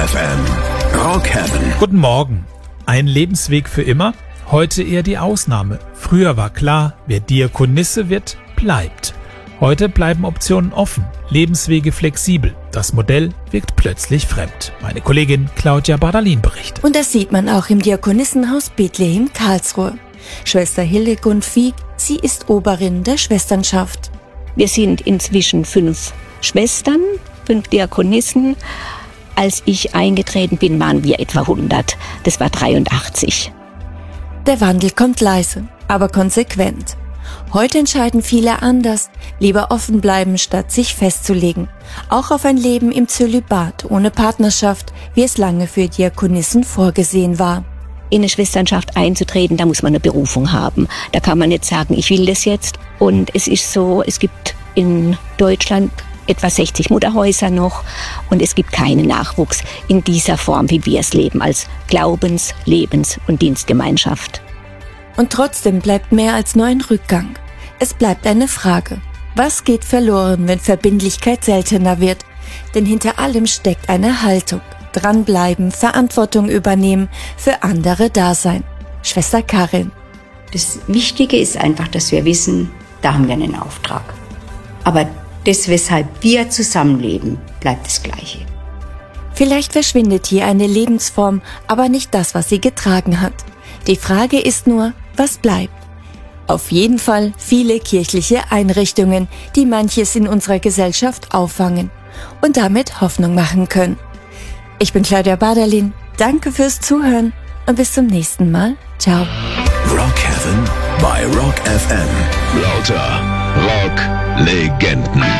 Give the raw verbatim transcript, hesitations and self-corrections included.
F M. Rock Heaven. Guten Morgen. Ein Lebensweg für immer? Heute eher die Ausnahme. Früher war klar, wer Diakonisse wird, bleibt. Heute bleiben Optionen offen, Lebenswege flexibel. Das Modell wirkt plötzlich fremd. Meine Kollegin Claudia Bardalin berichtet. Und das sieht man auch im Diakonissenhaus Bethlehem Karlsruhe. Schwester Hildegund Fieck, sie ist Oberin der Schwesternschaft. Wir sind inzwischen fünf Schwestern, fünf Diakonissen. Als ich eingetreten bin, waren wir etwa hundert. Das war dreiundachtzig. Der Wandel kommt leise, aber konsequent. Heute entscheiden viele anders, lieber offen bleiben, statt sich festzulegen. Auch auf ein Leben im Zölibat, ohne Partnerschaft, wie es lange für Diakonissen vorgesehen war. In eine Schwesternschaft einzutreten, da muss man eine Berufung haben. Da kann man nicht sagen, ich will das jetzt. Und es ist so, es gibt in Deutschland etwa sechzig Mutterhäuser noch und es gibt keinen Nachwuchs in dieser Form, wie wir es leben, als Glaubens-, Lebens- und Dienstgemeinschaft. Und trotzdem bleibt mehr als nur ein Rückgang. Es bleibt eine Frage. Was geht verloren, wenn Verbindlichkeit seltener wird? Denn hinter allem steckt eine Haltung. Dranbleiben, Verantwortung übernehmen, für andere da sein. Schwester Karin. Das Wichtige ist einfach, dass wir wissen, da haben wir einen Auftrag. Aber das, weshalb wir zusammenleben, bleibt das Gleiche. Vielleicht verschwindet hier eine Lebensform, aber nicht das, was sie getragen hat. Die Frage ist nur, was bleibt? Auf jeden Fall viele kirchliche Einrichtungen, die manches in unserer Gesellschaft auffangen und damit Hoffnung machen können. Ich bin Claudia Bardalin, danke fürs Zuhören und bis zum nächsten Mal. Ciao. Rock Heaven bei Rock F M. Lauter Rock-Legenden.